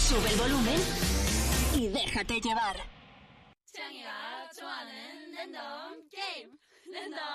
Sube el volumen y déjate llevar. 취향이가 좋아하는 랜덤 게임 랜덤